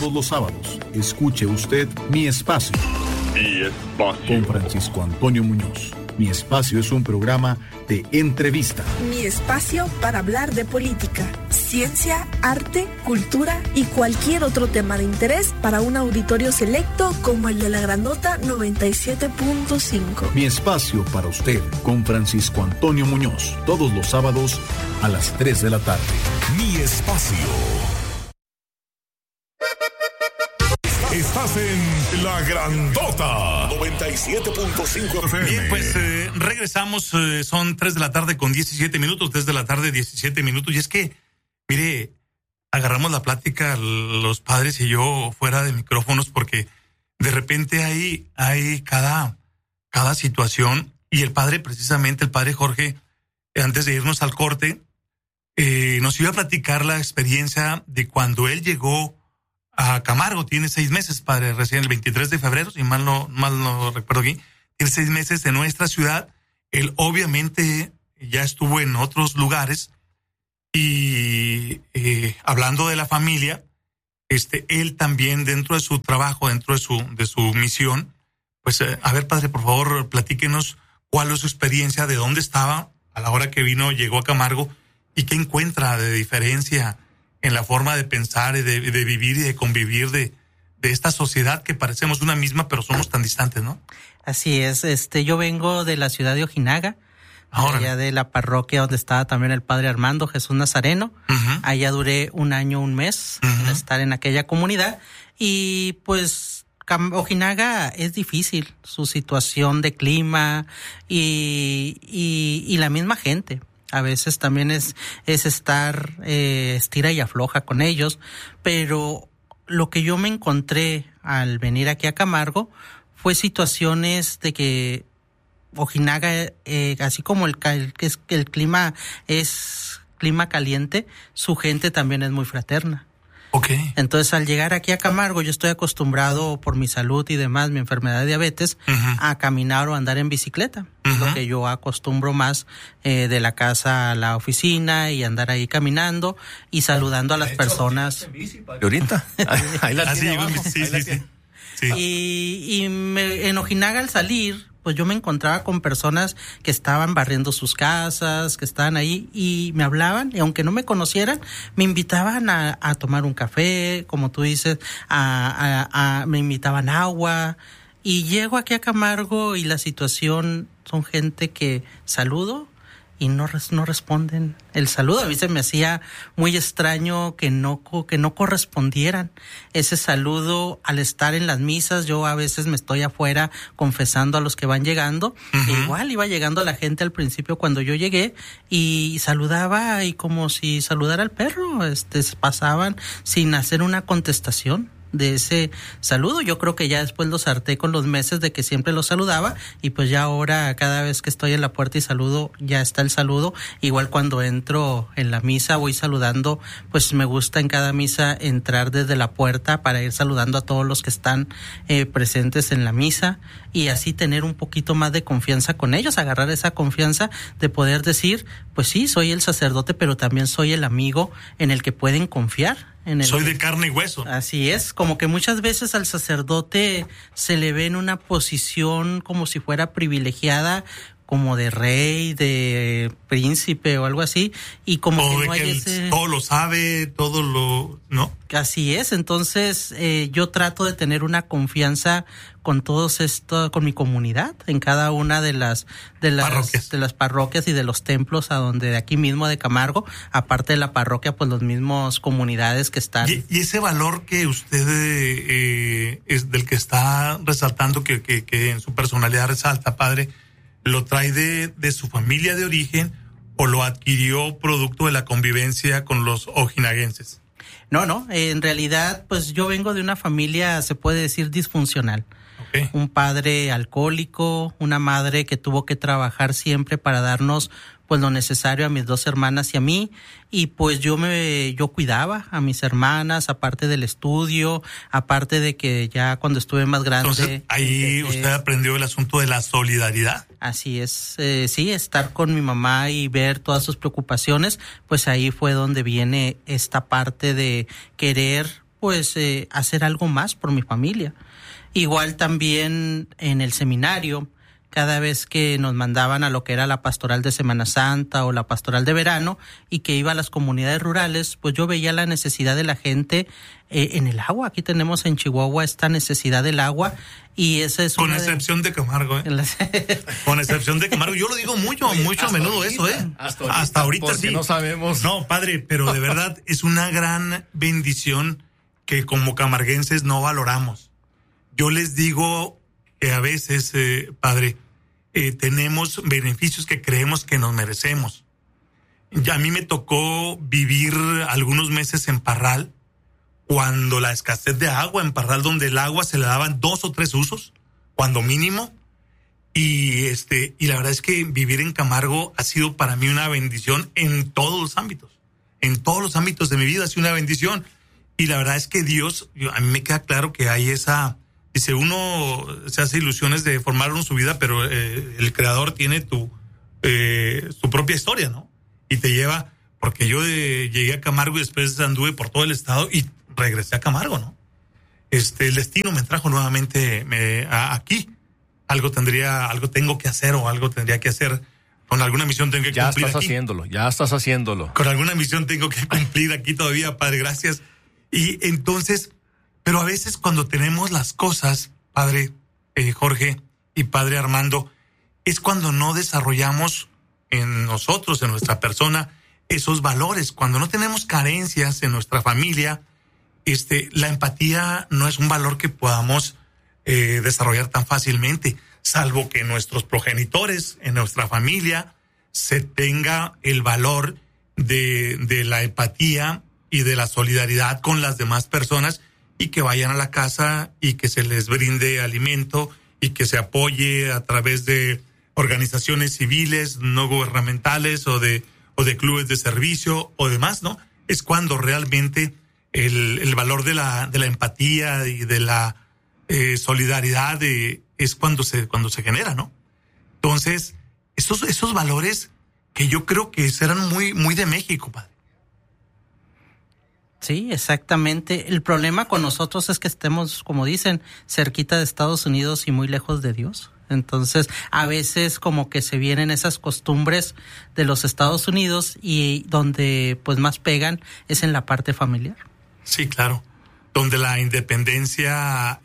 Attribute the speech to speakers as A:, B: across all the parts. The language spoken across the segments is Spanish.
A: Todos los sábados, escuche usted Mi Espacio.
B: Mi Espacio.
A: Con Francisco Antonio Muñoz. Mi Espacio es un programa de entrevista.
C: Mi espacio para hablar de política, ciencia, arte, cultura y cualquier otro tema de interés para un auditorio selecto como el de la Grandota 97.5.
A: Mi Espacio para usted con Francisco Antonio Muñoz. Todos los sábados a las 3 de la tarde.
D: Mi Espacio. Estás en La Grandota 97.5 FM.
E: Bien, pues regresamos, son 3 de la tarde con 17 minutos, 3 de la tarde 17 minutos, y es que, mire, agarramos la plática los padres y yo fuera de micrófonos porque de repente hay cada situación, y el padre Jorge, antes de irnos al corte, nos iba a platicar la experiencia de cuando él llegó a Camargo. Tiene 6 meses, padre, recién el 23 de febrero, si mal no recuerdo aquí, tiene 6 meses en nuestra ciudad. Él obviamente ya estuvo en otros lugares y hablando de la familia, él también dentro de su trabajo, dentro de su misión, pues a ver, padre, por favor, platíquenos cuál es su experiencia, de dónde estaba a la hora que llegó a Camargo y qué encuentra de diferencia en la forma de pensar y de vivir y de convivir de esta sociedad que parecemos una misma, pero somos tan distantes, ¿no?
F: Así es, yo vengo de la ciudad de Ojinaga, allá de la parroquia donde estaba también el padre Armando Jesús Nazareno. Uh-huh. Allá duré 1 año, 1 mes, uh-huh, en estar en aquella comunidad, y pues Ojinaga es difícil, su situación de clima y la misma gente. A veces también es estar estira y afloja con ellos, pero lo que yo me encontré al venir aquí a Camargo fue situaciones de que Ojinaga, así como el clima es clima caliente, su gente también es muy fraterna.
E: Okay.
F: Entonces, al llegar aquí a Camargo, yo estoy acostumbrado por mi salud y demás, mi enfermedad de diabetes, uh-huh, a caminar o andar en bicicleta. Uh-huh. Es lo que yo acostumbro más, de la casa a la oficina, y andar ahí caminando y saludando a las personas.
G: Ahorita. Ahí la tiene.
E: Sí.
F: Y en Ojinaga, al salir, pues yo me encontraba con personas que estaban barriendo sus casas, que estaban ahí y me hablaban, y aunque no me conocieran, me invitaban a tomar un café, como tú dices, me invitaban agua. Y llego aquí a Camargo y la situación son gente que saludo y no responden el saludo. A mí se me hacía muy extraño que no correspondieran ese saludo al estar en las misas. Yo a veces me estoy afuera confesando a los que van llegando. Uh-huh. Igual iba llegando la gente al principio cuando yo llegué y saludaba, y como si saludara al perro, pasaban sin hacer una contestación de ese saludo. Yo creo que ya después los harté con los meses de que siempre los saludaba, y pues ya ahora cada vez que estoy en la puerta y saludo, ya está el saludo. Igual cuando entro en la misa voy saludando, pues me gusta en cada misa entrar desde la puerta para ir saludando a todos los que están presentes en la misa, y así tener un poquito más de confianza con ellos, agarrar esa confianza de poder decir, pues sí, soy el sacerdote, pero también soy el amigo en el que pueden confiar.
E: Soy de carne y hueso.
F: Así es, como que muchas veces al sacerdote se le ve en una posición como si fuera privilegiada, como de rey, de príncipe o algo así, y como que no hay ese...
E: todo lo sabe, ¿no?
F: Así es, entonces yo trato de tener una confianza con con mi comunidad, en cada una de las parroquias y de los templos a donde de aquí mismo de Camargo, aparte de la parroquia, pues los mismos comunidades que están.
E: Y ese valor que usted es del que está resaltando, que en su personalidad resalta, padre, ¿lo trae de su familia de origen o lo adquirió producto de la convivencia con los ojinaguenses?
F: No, en realidad, pues yo vengo de una familia, se puede decir, disfuncional. Okay. Un padre alcohólico, una madre que tuvo que trabajar siempre para darnos pues lo necesario a mis 2 hermanas y a mí, y pues yo cuidaba a mis hermanas, aparte del estudio, aparte de que ya cuando estuve más grande.
E: Entonces, ahí usted aprendió el asunto de la solidaridad.
F: Así es, sí, estar con mi mamá y ver todas sus preocupaciones, pues ahí fue donde viene esta parte de querer pues hacer algo más por mi familia. Igual también en el seminario, cada vez que nos mandaban a lo que era la pastoral de Semana Santa o la pastoral de verano y que iba a las comunidades rurales, pues yo veía la necesidad de la gente en el agua. Aquí tenemos en Chihuahua esta necesidad del agua y esa es
E: con excepción de Camargo, con excepción de Camargo. Yo lo digo mucho a menudo ahorita, eso, Hasta ahorita sí.
G: No sabemos.
E: No, padre, pero de verdad es una gran bendición que como camarguenses no valoramos. Yo les digo que a veces, padre, tenemos beneficios que creemos que nos merecemos. Ya a mí me tocó vivir algunos meses en Parral, cuando la escasez de agua en Parral, donde el agua se le daban 2 o 3 usos, cuando mínimo, y la verdad es que vivir en Camargo ha sido para mí una bendición en todos los ámbitos de mi vida ha sido una bendición, y la verdad es que Dios, a mí me queda claro que hay esa... Dice, uno se hace ilusiones de formar su vida, pero el Creador tiene su propia historia, ¿no? Y te lleva, porque yo llegué a Camargo y después anduve por todo el estado y regresé a Camargo, ¿no? El destino me trajo nuevamente aquí. Algo tengo que hacer o algo tendría que hacer. Con alguna misión tengo que cumplir aquí.
G: Ya estás haciéndolo.
E: Con alguna misión tengo que cumplir aquí todavía, Padre, gracias. Y entonces... Pero a veces cuando tenemos las cosas, Padre Jorge y Padre Armando, es cuando no desarrollamos en nosotros, en nuestra persona, esos valores. Cuando no tenemos carencias en nuestra familia, la empatía no es un valor que podamos desarrollar tan fácilmente, salvo que nuestros progenitores, en nuestra familia, se tenga el valor de la empatía y de la solidaridad con las demás personas, y que vayan a la casa y que se les brinde alimento y que se apoye a través de organizaciones civiles, no gubernamentales o de clubes de servicio o demás, ¿no? Es cuando realmente el valor de la empatía y de la solidaridad es cuando se genera, ¿no? Entonces, esos valores que yo creo que serán muy, muy de México, padre.
F: Sí, exactamente. El problema con nosotros es que estemos, como dicen, cerquita de Estados Unidos y muy lejos de Dios. Entonces, a veces como que se vienen esas costumbres de los Estados Unidos y donde pues más pegan es en la parte familiar.
E: Sí, claro. Donde la independencia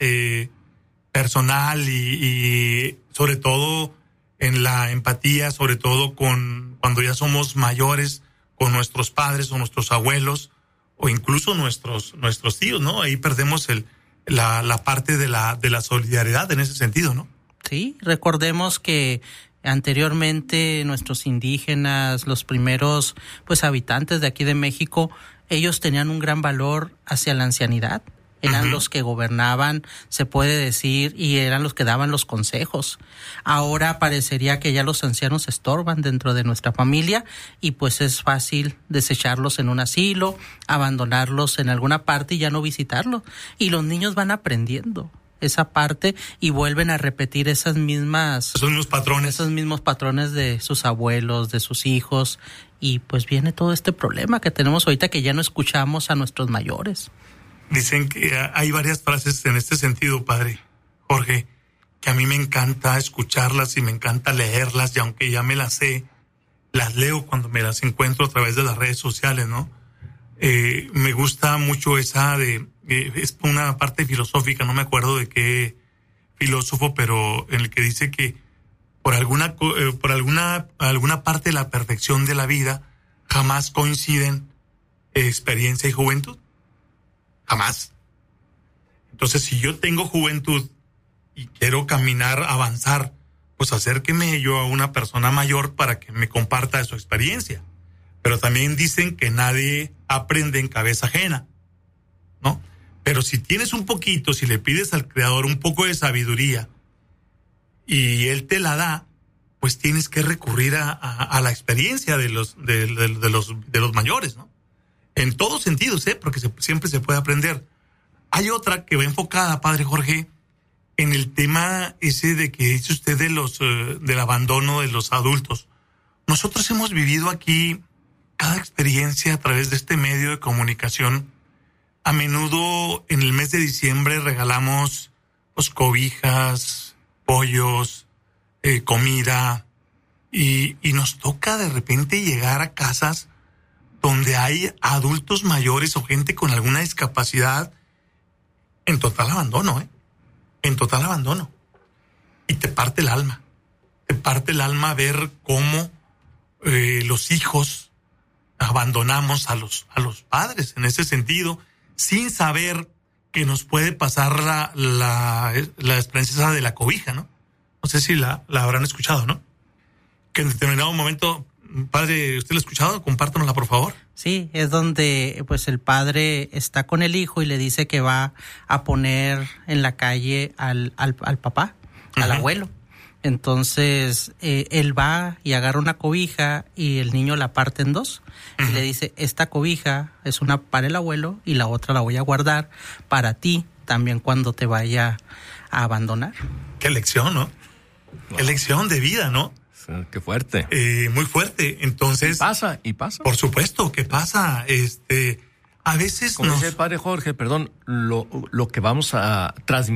E: personal y sobre todo en la empatía, sobre todo cuando ya somos mayores, con nuestros padres o nuestros abuelos, o incluso nuestros tíos, ¿no? Ahí perdemos la parte de la solidaridad en ese sentido, ¿no?
F: Sí, recordemos que anteriormente nuestros indígenas, los primeros pues habitantes de aquí de México, ellos tenían un gran valor hacia la ancianidad. Eran los que gobernaban, se puede decir, y eran los que daban los consejos. Ahora parecería que ya los ancianos estorban dentro de nuestra familia y pues es fácil desecharlos en un asilo, abandonarlos en alguna parte y ya no visitarlos. Y los niños van aprendiendo esa parte y vuelven a repetir esos mismos patrones de sus abuelos, de sus hijos, y pues viene todo este problema que tenemos ahorita que ya no escuchamos a nuestros mayores.
E: Dicen que hay varias frases en este sentido, padre Jorge, que a mí me encanta escucharlas y me encanta leerlas, y aunque ya me las sé, las leo cuando me las encuentro a través de las redes sociales, ¿no? Me gusta mucho esa es una parte filosófica, no me acuerdo de qué filósofo, pero en el que dice que por alguna parte de la perfección de la vida jamás coinciden experiencia y juventud. Jamás. Entonces, si yo tengo juventud y quiero caminar, avanzar, pues acérqueme yo a una persona mayor para que me comparta su experiencia. Pero también dicen que nadie aprende en cabeza ajena, ¿no? Pero si tienes un poquito, si le pides al Creador un poco de sabiduría y Él te la da, pues tienes que recurrir a la experiencia de los mayores, ¿no? En todos sentidos, porque siempre se puede aprender. Hay otra que va enfocada, padre Jorge, en el tema ese de que dice usted del abandono de los adultos. Nosotros hemos vivido aquí cada experiencia a través de este medio de comunicación a menudo en el mes de diciembre regalamos pues, cobijas, pollos, comida, y nos toca de repente llegar a casas donde hay adultos mayores o gente con alguna discapacidad en total abandono, en total abandono. Y te parte el alma. Te parte el alma ver cómo los hijos abandonamos a los padres en ese sentido, sin saber que nos puede pasar la experiencia de la cobija, ¿no? No sé si la habrán escuchado, ¿no? Que en determinado momento, padre, ¿usted lo ha escuchado? Compártanosla, por favor.
F: Sí, es donde pues el padre está con el hijo y le dice que va a poner en la calle al papá, al abuelo. Entonces, él va y agarra una cobija y el niño la parte en dos. Y le dice, esta cobija es una para el abuelo y la otra la voy a guardar para ti también cuando te vaya a abandonar. Qué lección, ¿no? Qué lección de vida, ¿no?
G: Qué fuerte.
E: Muy fuerte. Entonces.
G: Y pasa.
E: Por supuesto que pasa. A veces
G: como dice el padre Jorge, perdón, lo que vamos a transmitir